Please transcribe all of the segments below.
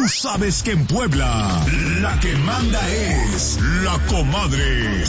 Tú sabes que en Puebla la que manda es la comadre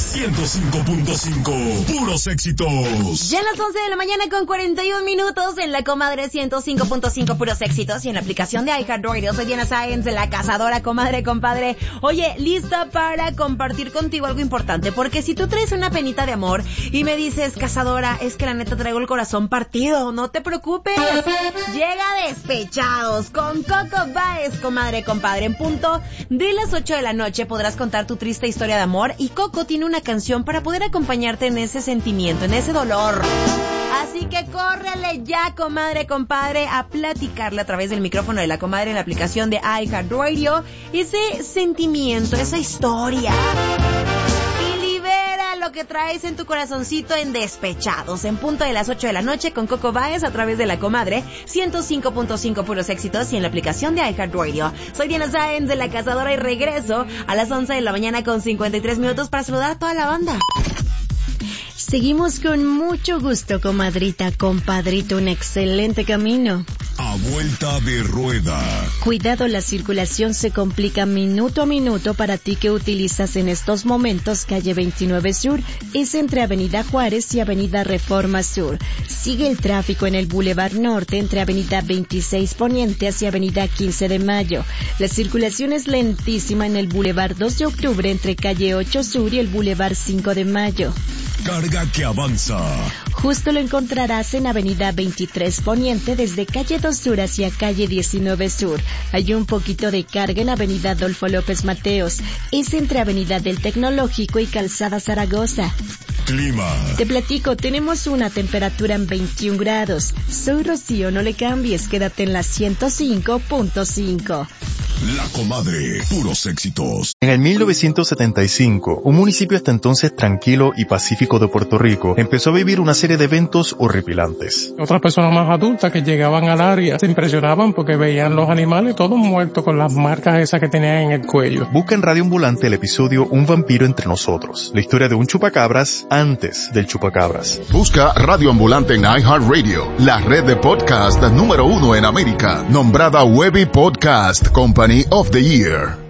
105.5, puros éxitos. Ya a las 11 de la mañana con 41 minutos en la comadre 105.5, puros éxitos, y en la aplicación de iHeartRadio. Soy Diana Sáenz, la cazadora, comadre, compadre. Oye, lista para compartir contigo algo importante, porque si tú traes una penita de amor y me dices, cazadora, es que la neta traigo el corazón partido, no te preocupes, llega Despechados con Coco Báez, comadre, compadre. En punto de las 8 de la noche podrás contar tu triste historia de amor, y Coco tiene una canción para poder acompañarte en ese sentimiento, en ese dolor. Así que córrele ya, comadre, compadre, a platicarle a través del micrófono de la comadre en la aplicación de iHeartRadio ese sentimiento, esa historia. Y libera lo que traes en tu corazoncito en Despechados, en punto de las 8 de la noche con Coco Báez a través de la comadre 105.5, puros éxitos, y en la aplicación de iHeartRadio. Soy Diana Sáenz, de la cazadora, y regreso a las 11 de la mañana con 53 minutos para saludar a toda la banda. Seguimos con mucho gusto, comadrita, compadrito, un excelente camino. A vuelta de rueda. Cuidado, la circulación se complica minuto a minuto para ti que utilizas en estos momentos calle 29 Sur. Es entre Avenida Juárez y Avenida Reforma Sur. Sigue el tráfico en el Boulevard Norte entre Avenida 26 Poniente hacia Avenida 15 de Mayo. La circulación es lentísima en el Boulevard 2 de Octubre entre calle 8 Sur y el Boulevard 5 de Mayo. Carga que avanza. Justo lo encontrarás en Avenida 23 Poniente desde calle 2 Sur hacia calle 19 Sur. Hay un poquito de carga en Avenida Adolfo López Mateos. Es entre Avenida del Tecnológico y Calzada Zaragoza. Clima. Te platico, tenemos una temperatura en 21 grados. Soy Rocío, no le cambies, quédate en la 105.5. La comadre, puros éxitos. En el 1975, un municipio hasta entonces tranquilo y pacífico de Puerto Rico empezó a vivir una serie de eventos horripilantes. Otras personas más adultas que llegaban al área se impresionaban porque veían los animales todos muertos con las marcas esas que tenían en el cuello. Busca en Radio Ambulante el episodio Un vampiro entre nosotros, la historia de un chupacabras antes del chupacabras. Busca Radio Ambulante en iHeartRadio, la red de podcast número 1 en América, nombrada Webby Podcast Company of the Year.